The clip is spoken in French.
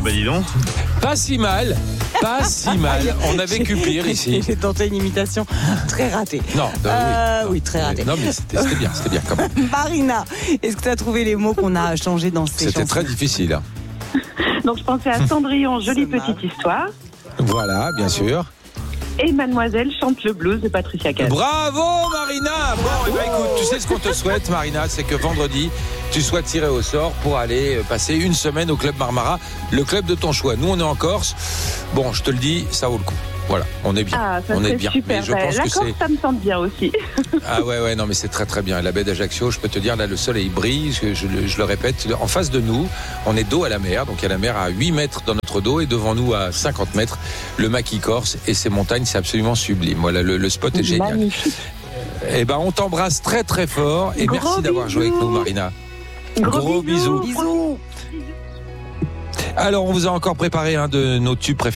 bah dis donc. Pas si mal. On a vécu pire ici. J'ai tenté une imitation très ratée. Non, oui, très ratée. Non, mais c'était bien quand même. Marina, est-ce que tu as trouvé les mots qu'on a changés dans ces chansons? C'était très difficile. Donc je pensais à Cendrillon, jolie petite histoire. Voilà, bien sûr. Et Mademoiselle chante le blues de Patricia Cass. Bravo Marina. Bon, écoute, tu sais ce qu'on te souhaite Marina, c'est que vendredi, tu sois tiré au sort pour aller passer une semaine au Club Marmara, le club de ton choix. Nous, on est en Corse. Bon, je te le dis, ça vaut le coup. Voilà, on est bien. Ah, ça on est serait bien. super. Mais je pense la que Corse, ça me tente bien aussi. Ah ouais, non, mais c'est très très bien. La baie d'Ajaccio, je peux te dire, là, le soleil brille. Je le répète, en face de nous, on est dos à la mer. Donc il y a la mer à 8 mètres dans notre dos et devant nous à 50 mètres, le maquis corse et ces montagnes, c'est absolument sublime. Voilà, le spot est génial. Magnifique. Eh ben, on t'embrasse très très fort et merci d'avoir joué avec nous, Marina. Gros bisous. Bisous. Alors, on vous a encore préparé un de nos tubes préférés.